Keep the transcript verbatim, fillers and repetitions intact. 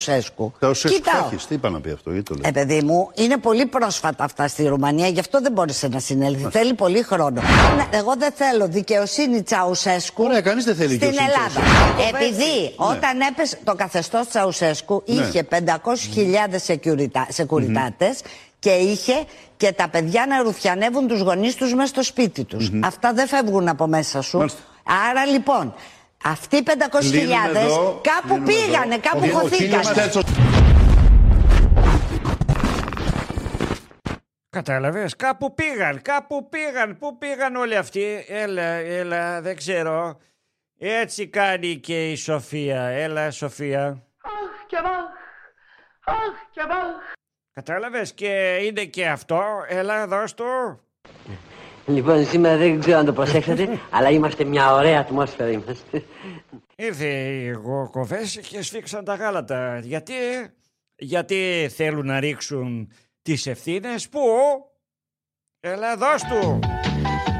Τσαουσέσκου. Τσαουσέσκου έχεις, τι είπα να πει αυτό, ή το λέει. Ε, παιδί μου, είναι πολύ πρόσφατα αυτά στη Ρουμανία, γι' αυτό δεν μπόρεσε να συνέλθει. Μας... Θέλει πολύ χρόνο. Εγώ δεν θέλω δικαιοσύνη Τσαουσέσκου. Ωραία, κανείς δεν θέλει στην Ελλάδα. Επειδή ναι. όταν έπεσε το καθεστώς Τσαουσέσκου, ναι. είχε πεντακόσιες χιλιάδες σεκουριτάτες mm-hmm. και είχε και τα παιδιά να ρουφιανεύουν τους γονείς τους μέσα στο σπίτι τους. Mm-hmm. Αυτά δεν φεύγουν από μέσα σου. Μάλιστα. Άρα λοιπόν. Αυτοί οι πεντακόσιες χιλιάδες κάπου πήγανε, εδώ. κάπου χωθήκανε. Κατάλαβες, κάπου πήγαν, κάπου πήγαν. Πού πήγαν όλοι αυτοί? Έλα, έλα, δεν ξέρω. Έτσι κάνει και η Σοφία. Έλα, Σοφία. Αχ και βαχ, αχ και βαχ. Κατάλαβες, και είναι και αυτό. Έλα, δώσ' του. Λοιπόν, σήμερα δεν ξέρω αν το προσέξατε, αλλά είμαστε μια ωραία ατμόσφαιρα είμαστε. Ήρθε οι κοφές και σφίξαν τα γάλατα. Γιατί, γιατί θέλουν να ρίξουν τις ευθύνες. Πού? Έλα, δώσ' του.